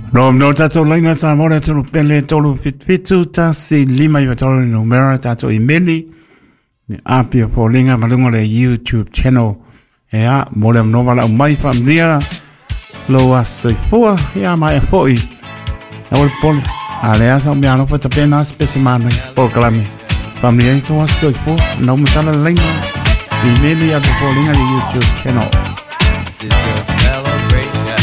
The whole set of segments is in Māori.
No, no, tato laina sa mora tonu pele tolu fitu tasi lima iwa tolu numera tato imeli. Apia po linga malunga le YouTube channel. Ea, mole mnoma la umai familia. Loa soifua, ea mai foi. Awal pole. Alea sa umiano pa tapena specimano por kalame. Familia ito wa soifua, no mutala laina. Imeli apo po linga le YouTube channel. This is your celebration.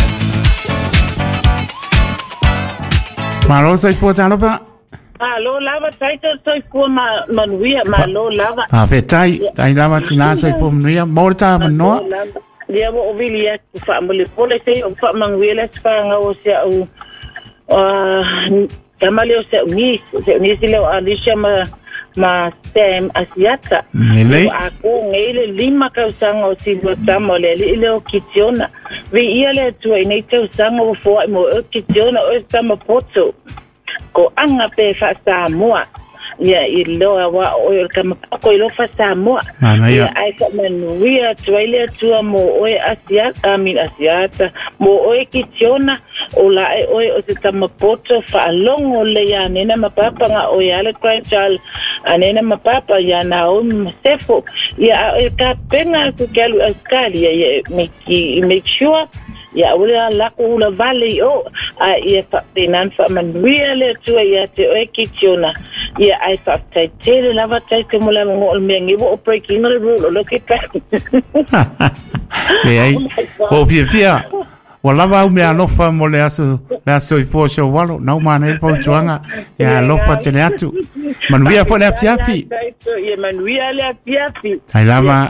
Malo soifua talo pa. Lo lava taito soifua manuia lo lava. Tai lava tina soifua manuia. Morta manoa. Dia mo ovilia fa mole pole sei o fa manguela fa nga o se o kamale o se ni sile o alisha ma tem asiata Nele ako ngele lima ka usanga o si botamo le ile o kitiona vi ile tu nei te usanga o fo mo o kitiona o sama poto ko anga pe fa sa moa ya ilo wa o kama ko ilo fa sa moa ya ai ka manuia tuile tu mo o asiata asiata mo o kitiona o la o se tama poto fa longo le ya nena mapapa nga o ya le kwachal anena mapapa ya na o sefo ya ka penga ku kalu askali ya make sure ya ula la ku la valley o ya fa tenan fa man really tu ya te o kitiona ya ai fa tele lava tele mo la mo mengi bo breaking the rule look at that ei o pia Walava me alofa mo le aso i fo so walo na mana e po chuanga ya alofa tele atu manuia fo le apiapi ya manuia le apiapi ai lava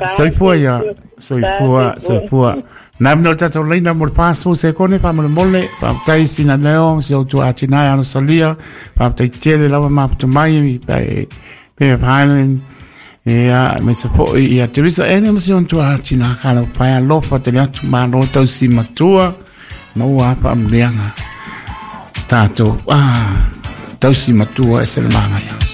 soifua na mno tato leina mo paso se kone pa mo mole pa tai sina leo se o tu atina ya no salia pa tai tele lava ma tu mai pe hailen ya me support ya Teresa emotion tu atina kala pa alofa tele atu ma no tau si matua no apa mrianga tato tau si matua e se manga ya